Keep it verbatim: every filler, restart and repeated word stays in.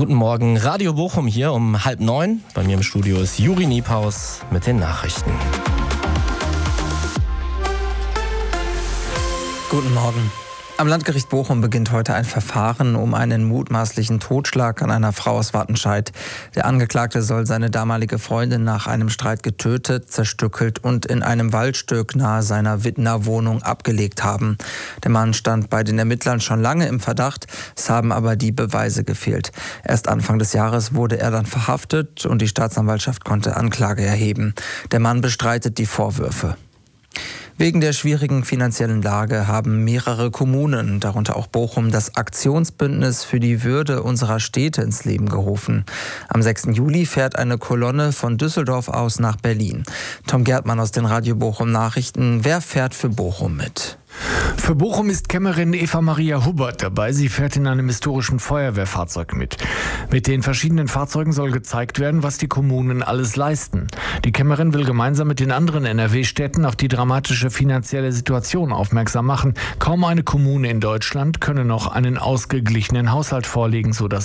Guten Morgen, Radio Bochum hier um halb neun. Bei mir im Studio ist Juri Niepaus mit den Nachrichten. Guten Morgen. Am Landgericht Bochum beginnt heute ein Verfahren um einen mutmaßlichen Totschlag an einer Frau aus Wattenscheid. Der Angeklagte soll seine damalige Freundin nach einem Streit getötet, zerstückelt und in einem Waldstück nahe seiner Wittner Wohnung abgelegt haben. Der Mann stand bei den Ermittlern schon lange im Verdacht, es haben aber die Beweise gefehlt. Erst Anfang des Jahres wurde er dann verhaftet und die Staatsanwaltschaft konnte Anklage erheben. Der Mann bestreitet die Vorwürfe. Wegen der schwierigen finanziellen Lage haben mehrere Kommunen, darunter auch Bochum, das Aktionsbündnis für die Würde unserer Städte ins Leben gerufen. Am sechsten Juli fährt eine Kolonne von Düsseldorf aus nach Berlin. Tom Gärtmann aus den Radio Bochum Nachrichten. Wer fährt für Bochum mit? Für Bochum ist Kämmerin Eva Maria Hubbert dabei. Sie fährt in einem historischen Feuerwehrfahrzeug mit. Mit den verschiedenen Fahrzeugen soll gezeigt werden, was die Kommunen alles leisten. Die Kämmerin will gemeinsam mit den anderen N R W-Städten auf die dramatische finanzielle Situation aufmerksam machen. Kaum eine Kommune in Deutschland könne noch einen ausgeglichenen Haushalt vorlegen, so das